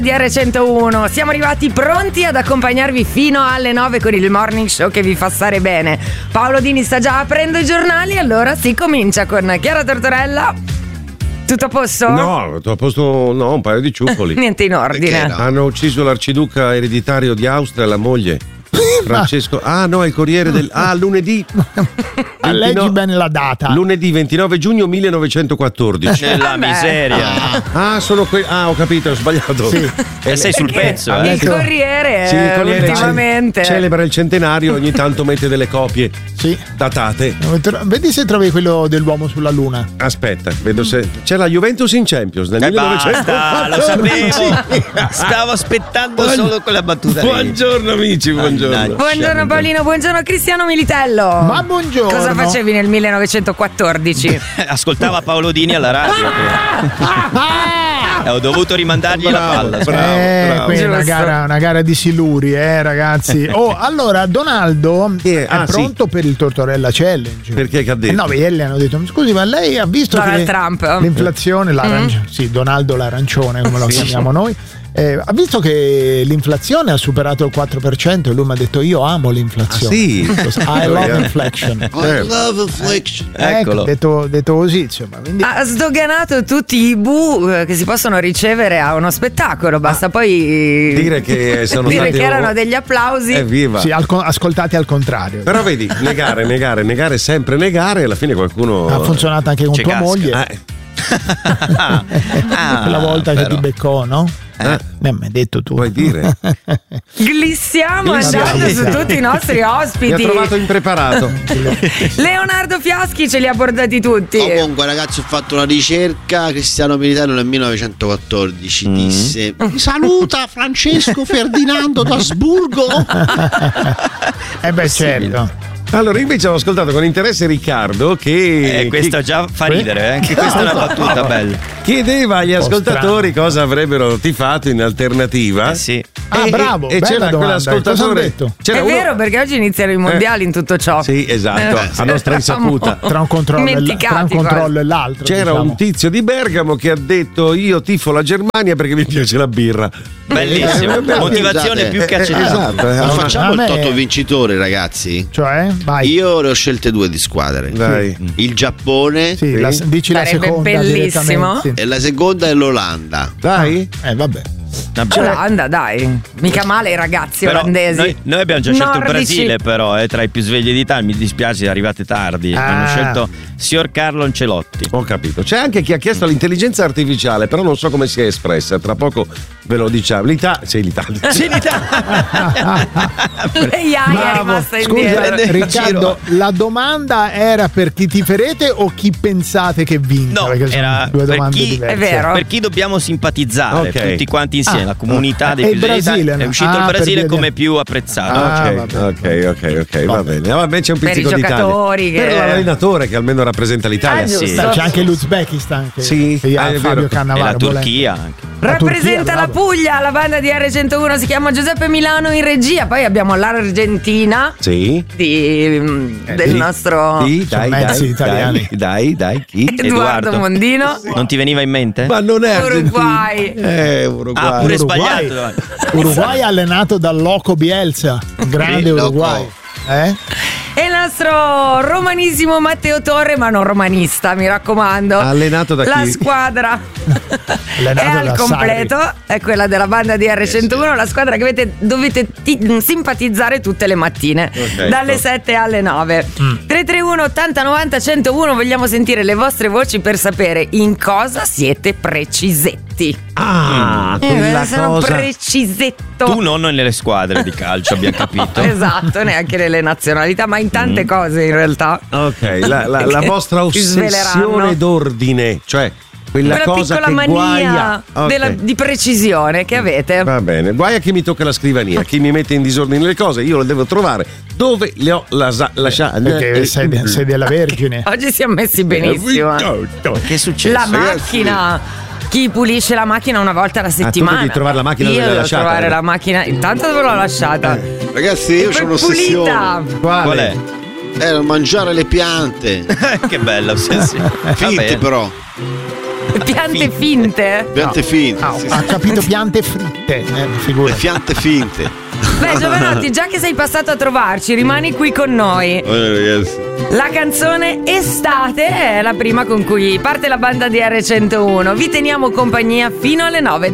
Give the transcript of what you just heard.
DR101, siamo arrivati pronti ad accompagnarvi fino alle 9 con il morning show che vi fa stare bene. Paolo Dini sta già aprendo i giornali, allora si comincia con Chiara Tortorella. Tutto a posto? No, tutto a posto, no, un paio di ciuffoli. Niente in ordine. Hanno ucciso l'arciduca ereditario di Austria, la moglie. Francesco. Ah no, è il Corriere del... Ah, lunedì. Leggi bene la data. Lunedì 29 giugno 1914. Nella miseria. Sono ho capito, ho sbagliato. Sì. Sei sul pezzo, Il Corriere, Sì, il Corriere ultimamente celebra il centenario, ogni tanto mette delle copie datate. Vedi se trovi quello dell'uomo sulla luna. Aspetta, vedo se c'è la Juventus in Champions nel 1914. Basta, lo sapevo. Stavo aspettando solo quella battuta. Buongiorno amici, buongiorno. Buongiorno Paolino, buonno Cristiano Militello. Ma buongiorno. Cosa facevi nel 1914? Ascoltava Paolo Dini alla radio. Ho dovuto rimandargli la palla. Bravo. Qui è una gara di siluri, ragazzi. Allora Donaldo è pronto per il Tortorella Challenge. Perché che ha detto? No, ieri hanno detto: scusi, ma lei ha visto Donald Trump. L'inflazione, sì, Donaldo l'arancione, come lo chiamiamo noi. Ha visto che l'inflazione ha superato il 4% e lui mi ha detto: io amo l'inflazione. Sì. I love inflation. I love inflation. Eccolo. Detto così, insomma. Quindi... Ha sdoganato tutti i bu che si possono ricevere a uno spettacolo. Basta poi dire che sono dire che erano degli applausi. Evviva. Sì, ascoltati al contrario. Però vedi, negare, sempre negare, alla fine qualcuno. Ha funzionato anche con tua moglie. Quella volta che ti beccò, no? Mi hai detto tu. Puoi dire? Glissiamo andando su tutti i nostri ospiti. Mi ha trovato impreparato. Leonardo Fiaschi ce li ha portati tutti. Comunque ragazzi, ho fatto una ricerca. Cristiano Militello nel 1914 disse: mi saluta Francesco Ferdinando d'Asburgo. Certo. Allora, invece ho ascoltato con interesse Riccardo che questo già fa ridere, anche questa è una battuta bella. Chiedeva agli ascoltatori cosa avrebbero tifato in alternativa. Sì. Bravo. E c'era quell'ascoltatore. È vero, perché oggi iniziano i mondiali in tutto ciò. Sì, esatto, a nostra insaputa. Tra un controllo e l'altro. C'era un tizio di Bergamo che ha detto: io tifo la Germania perché mi piace la birra. Bellissimo. Motivazione più che accettata. Esatto. Facciamo il toto vincitore, ragazzi. Cioè? Vai. Io ne ho scelte 2 di squadre. Dai. Il Giappone. Sì, dici la seconda. Bellissimo. Sì. E la seconda è l'Olanda. Dai. Vabbè. Olanda, dai, mica male i ragazzi però olandesi. Noi abbiamo già scelto il Nordici. Brasile, però tra i più svegli d'Italia. Mi dispiace, arrivate tardi. Hanno scelto signor Carlo Ancelotti. Ho capito. C'è anche chi ha chiesto l'intelligenza artificiale, però non so come si è espressa. Tra poco ve lo diciamo. L'Italia. Lei è rimasta indietro. Scusa, Riccardo, la domanda era per chi tiferete o chi pensate che vinca? No, Perché sono era due per domande chi, diverse. è vero. per chi dobbiamo simpatizzare, Ok. tutti quanti insieme, la comunità dei e più il Brasile, è uscito il per Brasile via come di- più apprezzato. Ok, va bene. Vabbè, c'è un Per i pizzico d'Italia. giocatori che- Per l'allenatore che almeno rappresenta l'Italia. giusto. sì. C'è anche l'Uzbekistan che Sì, che ha è Fabio vero. E Cannavaro. la Turchia anche. Rappresenta la bravo. Puglia, la banda di R101 si chiama Giuseppe Milano in regia. Poi abbiamo l'Argentina Sì. del nostro Sì, Sono mezzi italiani. Dai, chi? Edoardo Edoardo. Mondino. Non ti veniva in mente? Ma non è Uruguay. Uruguay. Ah, pure Uruguay. sbagliato. Uruguay allenato dal Loco Bielsa, grande Sì, Uruguay. E il nostro romanissimo Matteo Torre, ma non romanista, mi raccomando. Allenato da La chi? squadra Allenato è al da completo, è quella della banda di R101, la squadra che dovete simpatizzare tutte le mattine, Ok. dalle 7 alle 9. 331 80 90 101, vogliamo sentire le vostre voci per sapere in cosa siete precisetti. Quella sono cosa. precisetto. Tu non nelle squadre di calcio, abbiamo capito. Esatto, neanche nelle nazionalità, ma in tante cose in realtà. Ok, la vostra Ci sveleranno. ossessione d'ordine, cioè quella cosa piccola che guaia. mania Ok. di precisione che avete. Va bene, guai a chi mi tocca la scrivania, chi mi mette in disordine le cose, io lo devo trovare dove le ho lasciate. Perché sei della Vergine. Oggi siamo messi benissimo. Che è successo? La macchina. Chi pulisce la macchina una volta alla settimana? tu devi trovare la macchina io dove l'hai devo lasciata, trovare eh. la macchina. Intanto dove l'ho lasciata? Ragazzi, io Poi ho un'ossessione. pulita. Qual è? Mangiare le piante. Che bella ossessione. Finte Vabbè. però. Piante finte? Piante finte. Ah, sì, ha sì. capito piante fritte, Le figura. piante finte. Beh, Giovanotti, già che sei passato a trovarci, rimani qui con noi. Ragazzi. La canzone Estate è la prima con cui parte la banda di R101. Vi teniamo compagnia fino alle 9